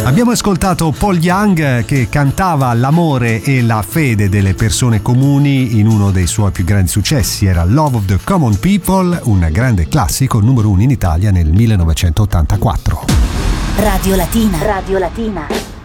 Abbiamo ascoltato Paul Young che cantava l'amore e la fede delle persone comuni in uno dei suoi più grandi successi, era Love of the Common People, un grande classico, numero 1 in Italia nel 1984. Radio Latina. Radio Latina.